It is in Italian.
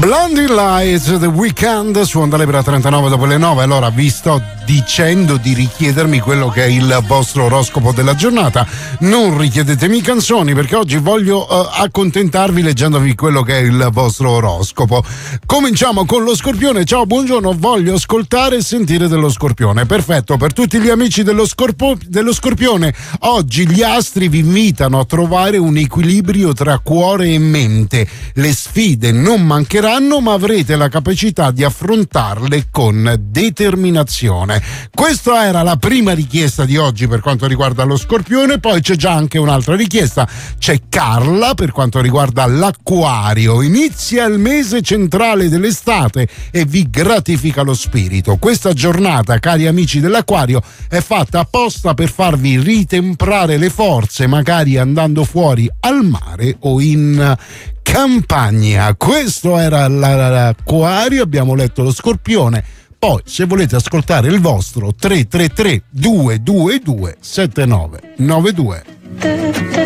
Blinding Lights, The Weeknd su Onda Libera 39 dopo le 9. Allora vi sto dicendo di richiedermi quello che è il vostro oroscopo della giornata. Non richiedetemi canzoni, perché oggi voglio accontentarvi leggendovi quello che è il vostro oroscopo. Cominciamo con lo Scorpione. Ciao, buongiorno, voglio ascoltare e sentire dello Scorpione. Perfetto, per tutti gli amici dello Scorpione, oggi gli astri vi invitano a trovare un equilibrio tra cuore e mente. Le sfide non mancheranno, ma avrete la capacità di affrontarle con determinazione. Questa era la prima richiesta di oggi per quanto riguarda lo Scorpione. Poi c'è già anche un'altra richiesta, c'è Carla per quanto riguarda l'Acquario. Inizia il mese centrale dell'estate e vi gratifica lo spirito. Questa giornata, cari amici dell'Acquario, è fatta apposta per farvi ritemprare le forze, magari andando fuori al mare o in campagna. Questo era l'Acquario, abbiamo letto lo Scorpione. Poi, se volete ascoltare il vostro, 333 222 7992.